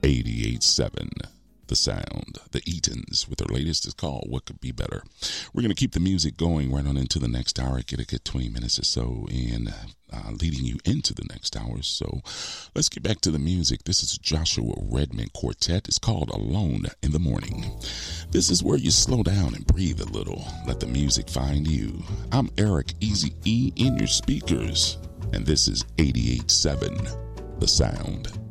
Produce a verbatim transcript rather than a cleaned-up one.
eighty-eight seven The Sound. The Eatons with their latest is called What Could Be Better. We're going to keep the music going right on into the next hour. Get a good twenty minutes or so in uh, leading you into the next hour. So let's get back to the music. This is Joshua Redman Quartet. It's called Alone in the Morning. This is where you slow down and breathe a little. Let the music find you. I'm Eric Easy E in your speakers, and this is eighty-eight seven The Sound.